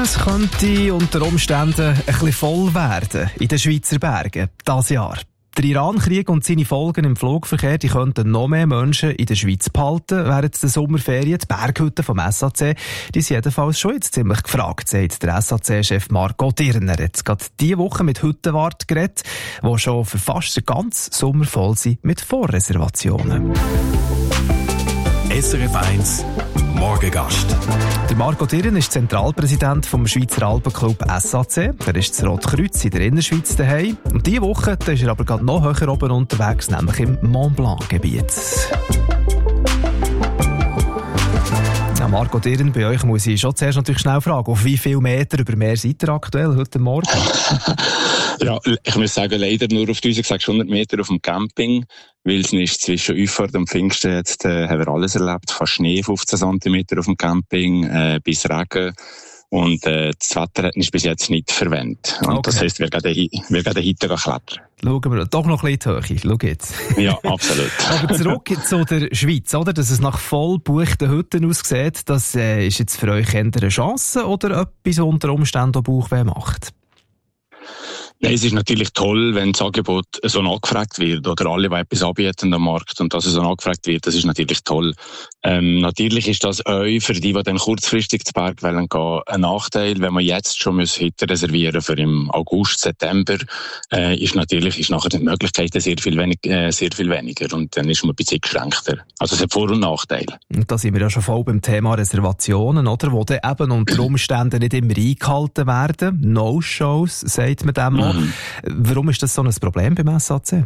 Es könnte unter Umständen ein bisschen voll werden in den Schweizer Bergen dieses Jahr. Der Iran-Krieg und seine Folgen im Flugverkehr, die könnten noch mehr Menschen in der Schweiz behalten während der Sommerferien. Die Berghütten vom SAC, die sind jedenfalls schon jetzt ziemlich gefragt, sagt der SAC-Chef Marco Dirner. Er hat gerade diese Woche mit Hüttenwart geredet, die schon für fast den ganzen Sommer voll sind mit Vorreservationen. SRF 1 Morgengast. Der Marco Dirren ist Zentralpräsident vom Schweizer Alpenclub SAC. Er ist das Rotkreuz in der Innerschweiz daheim. Und diese Woche da ist er aber gerade noch höher oben unterwegs, nämlich im Mont Blanc-Gebiet. Ja, Marco Dirren, bei euch muss ich schon zuerst natürlich schnell fragen, auf wie viele Meter über Meer seid ihr aktuell heute Morgen? Ja, ich muss sagen, leider nur auf 1600 Meter auf dem Camping, weil es ist zwischen Auffahrt und Pfingsten jetzt haben wir alles erlebt, von Schnee 15 cm auf dem Camping bis Regen. Und das Wetter hat uns bis jetzt nicht verwendet. Und okay. Das heisst, wir gehen heute klettern. Schauen wir doch noch ein bisschen in die Höhe. Schau jetzt. Ja, absolut. Aber zurück zu der Schweiz, oder? Dass es nach voll gebuchten Hütten aussieht, das ist jetzt für euch eher eine Chance oder etwas unter Umständen, das Bauchweh macht? Nein, es ist natürlich toll, wenn das Angebot so nachgefragt wird oder alle, die etwas anbieten am Markt und dass es so nachgefragt wird, das ist natürlich toll. Natürlich ist das auch für die dann kurzfristig zu Berg gehen, ein Nachteil, wenn man jetzt schon Hütten reservieren für im August, September, ist nachher die Möglichkeiten sehr viel weniger und dann ist man ein bisschen eingeschränkter. Also es hat Vor- und Nachteile. Und da sind wir ja schon voll beim Thema Reservationen, oder? Wo dann eben unter Umständen nicht immer eingehalten werden. No-Shows, sagt man dem auch. Warum ist das so ein Problem beim SAC?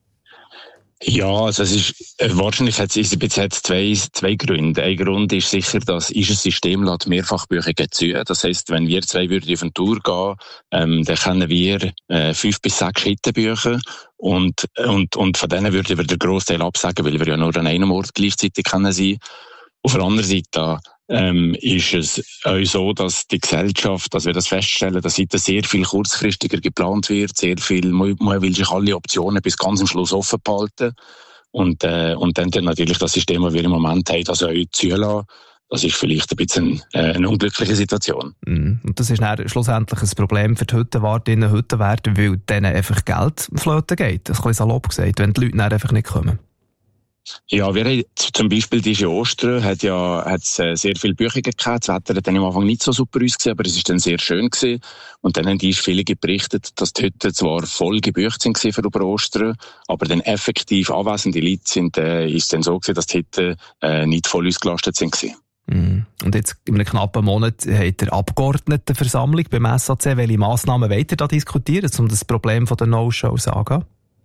Ja, also es ist, wahrscheinlich hat es bis jetzt zwei Gründe. Ein Grund ist sicher, dass unser System lässt Mehrfachbuchungen zu. Das heisst, wenn wir zwei würden auf eine Tour gehen, dann können wir 5 bis 6 Hütten buchen und von denen würden wir den Grossteil absagen, weil wir ja nur an einem Ort gleichzeitig sein können. Auf der anderen Seite ist es auch so, dass die Gesellschaft, dass wir das feststellen, dass heute sehr viel kurzfristiger geplant wird, sehr viel, man will sich alle Optionen bis ganz am Schluss offen behalten und dann natürlich das System, das wir im Moment haben, das auch zulassen. Das ist vielleicht ein bisschen eine unglückliche Situation. Und das ist dann schlussendlich ein Problem für die Hüttenwartinnen und Hüttenwärter, weil denen einfach Geld flöten geht. Das ist ein bisschen salopp gesagt, wenn die Leute dann einfach nicht kommen. Ja, wir haben zum Beispiel diese Ostern hat sehr viele Buchungen gehabt. Das Wetter hat dann am Anfang nicht so super ausgesehen, aber es ist dann sehr schön gewesen. Und dann haben viele berichtet, dass die Hütten zwar voll gebucht sind für über Ostern, aber dann effektiv anwesende Leute sind, ist dann so gewesen, dass die Hütten nicht voll ausgelastet sind gewesen. Und jetzt in einem knappen Monat hat der Abgeordnetenversammlung beim SAC, welche Massnahmen wollt ihr da diskutieren, um das Problem der No-Shows anzugehen?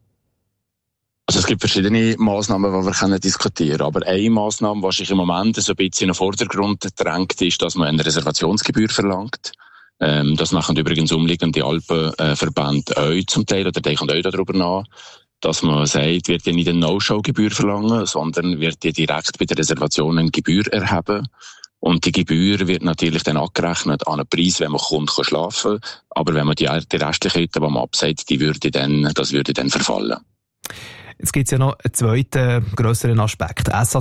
Also es gibt verschiedene Massnahmen, die wir diskutieren können. Aber eine Massnahme, die sich im Moment so ein bisschen in den Vordergrund drängt, ist, dass man eine Reservationsgebühr verlangt. Das machen übrigens umliegende Alpenverbände auch zum Teil, oder denken auch darüber nach, dass man sagt, wird ja nicht eine No-Show-Gebühr verlangen, sondern wird ja direkt bei der Reservation eine Gebühr erheben. Und die Gebühr wird natürlich dann angerechnet an einen Preis, wenn man kommt, kann schlafen. Aber wenn man die restlichen Hütten, die man absagt, das würde dann verfallen. Jetzt gibt es ja noch einen zweiten, grösseren Aspekt. SAC